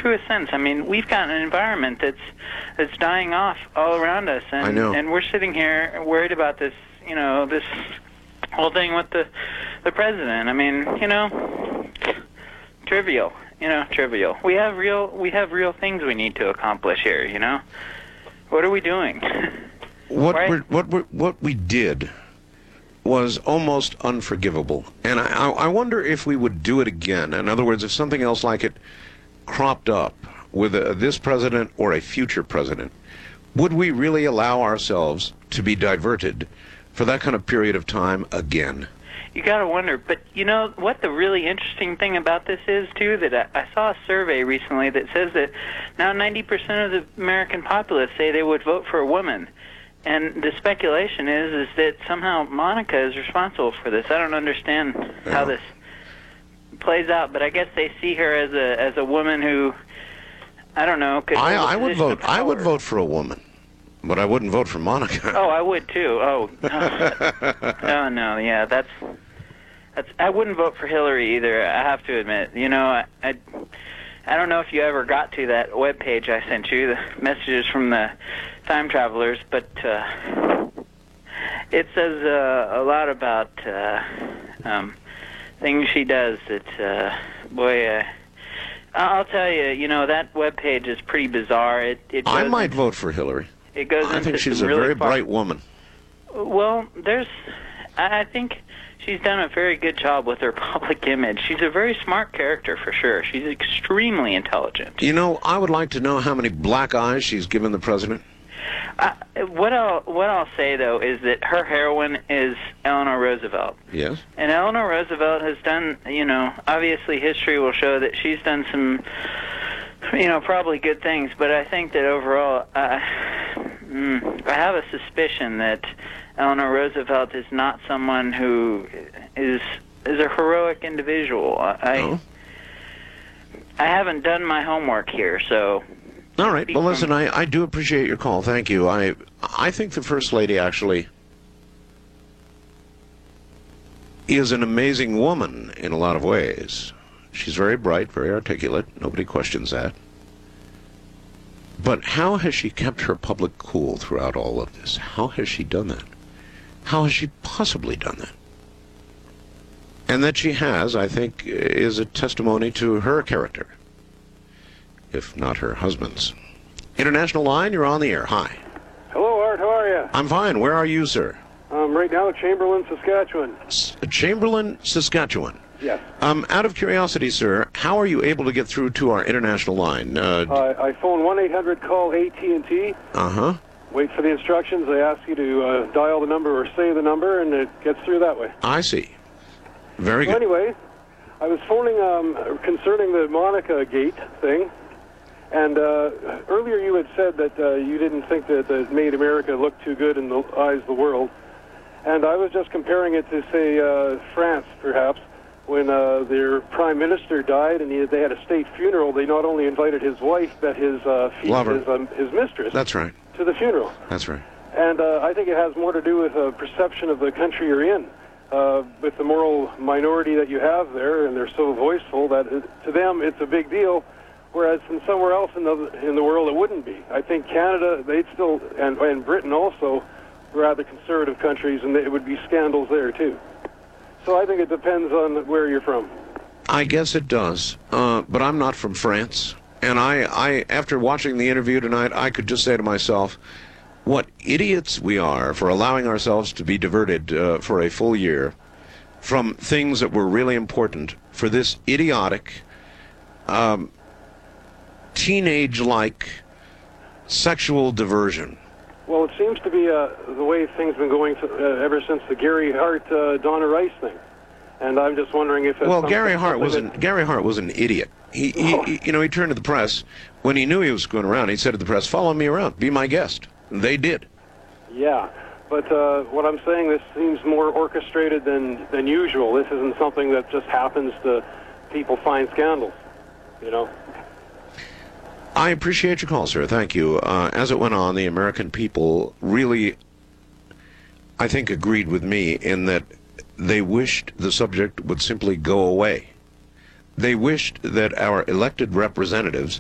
truest sense. I mean, we've got an environment that's dying off all around us, and I know. And we're sitting here worried about this, this whole thing with the president. I mean, trivial. Trivial. We have real things we need to accomplish here. What are we doing? What we did was almost unforgivable, and I wonder if we would do it again. In other words, if something else like it cropped up with this president or a future president, would we really allow ourselves to be diverted for that kind of period of time again? You got to wonder. But you know what the really interesting thing about this is, too, that I saw a survey recently that says that now 90% of the American populace say they would vote for a woman. And the speculation is that somehow Monica is responsible for this. I don't understand how this plays out, but I guess they see her as a woman who, I don't know, could I would vote. I would vote for a woman, but I wouldn't vote for Monica. Oh, I would too. Oh, oh no, yeah, that's. I wouldn't vote for Hillary either. I have to admit. I don't know if you ever got to that webpage I sent you, the messages from the time travelers, but it says a lot about things she does that, boy, I'll tell you, that webpage is pretty bizarre. I might vote for Hillary. It goes I into think she's some a really very bright woman. Well, I think she's done a very good job with her public image. She's a very smart character, for sure. She's extremely intelligent. I would like to know how many black eyes she's given the president. What I'll say, though, is that her heroine is Eleanor Roosevelt. Yes. And Eleanor Roosevelt has done, obviously history will show that she's done some, probably good things. But I think that overall, I have a suspicion that Eleanor Roosevelt is not someone who is a heroic individual. I haven't done my homework here, so. All right. Well, listen, I do appreciate your call. Thank you. I think the First Lady actually is an amazing woman in a lot of ways. She's very bright, very articulate. Nobody questions that. But how has she kept her public cool throughout all of this? How has she done that? How has she possibly done that? And that she has, I think, is a testimony to her character, if not her husband's. International line, you're on the air. Hi. Hello, Art. How are you? I'm fine. Where are you, sir? Right now in Chamberlain, Saskatchewan. Chamberlain, Saskatchewan. Yes. Out of curiosity, sir, how are you able to get through to our international line? I phone 1-800-CALL AT&T. Uh-huh. Wait for the instructions. They ask you to dial the number or say the number, and it gets through that way. I see. Very good. Anyway, I was phoning concerning the Monica Gate thing. And earlier you had said that you didn't think that it made America look too good in the eyes of the world. And I was just comparing it to, say, France, perhaps, when their prime minister died and they had a state funeral. They not only invited his wife, but his mistress. That's right. To the funeral. That's right. And I think it has more to do with a perception of the country you're in, with the moral minority that you have there, and they're so voiceful that to them it's a big deal. Whereas in somewhere else in the world it wouldn't be. I think Canada, they'd still, and Britain also, rather conservative countries, and it would be scandals there too. So I think it depends on where you're from. I guess it does, but I'm not from France. And I, after watching the interview tonight, I could just say to myself, what idiots we are for allowing ourselves to be diverted for a full year from things that were really important for this idiotic, teenage-like sexual diversion. Well, it seems to be the way things have been going ever since the Gary Hart, Donna Rice thing. And I'm just wondering if... Gary Hart was an idiot. He turned to the press. When he knew he was going around, he said to the press, follow me around, be my guest. And they did. Yeah, but what I'm saying, this seems more orchestrated than usual. This isn't something that just happens to people find scandals, I appreciate your call, sir. Thank you. As it went on, the American people really, I think, agreed with me in that they wished the subject would simply go away. They wished that our elected representatives